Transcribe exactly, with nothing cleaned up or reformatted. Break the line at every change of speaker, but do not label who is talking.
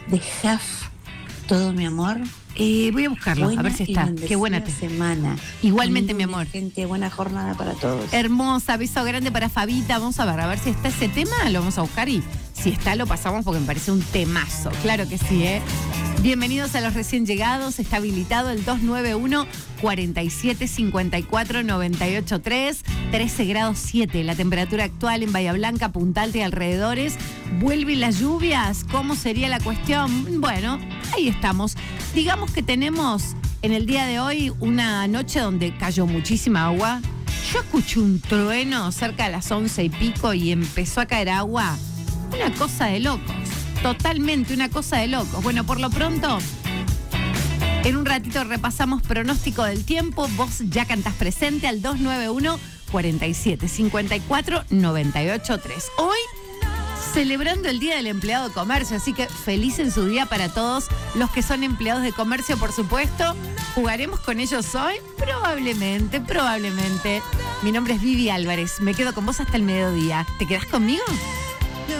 de Jaf, Todo mi amor.
Eh, voy a buscarlo,
Buena
a ver si está. Qué buena te...
semana.
Igualmente, mi
Lindo,
amor.
Gente, buena jornada para todos.
Hermosa, beso grande para Fabita. Vamos a ver, a ver si está ese tema, lo vamos a buscar y si está lo pasamos porque me parece un temazo. Claro que sí, ¿eh? Bienvenidos a los recién llegados. Está habilitado el dos nueve uno, cuatro siete cinco cuatro, nueve ocho tres. trece grados siete la temperatura actual en Bahía Blanca, Punta Alta y alrededores. ¿Vuelven las lluvias? ¿Cómo sería la cuestión? Bueno, ahí estamos. Digamos que tenemos en el día de hoy una noche donde cayó muchísima agua. Yo escuché un trueno cerca de las once y pico y empezó a caer agua. Una cosa de locos. Totalmente una cosa de locos. Bueno, por lo pronto, en un ratito repasamos pronóstico del tiempo. Vos ya cantás presente al dos nueve uno, cuatro siete cinco cuatro, nueve ocho tres. Hoy, celebrando el Día del Empleado de Comercio, así que feliz en su día para todos los que son empleados de comercio, por supuesto. ¿Jugaremos con ellos hoy? Probablemente, probablemente. Mi nombre es Vivi Álvarez. Me quedo con vos hasta el mediodía. ¿Te quedás conmigo?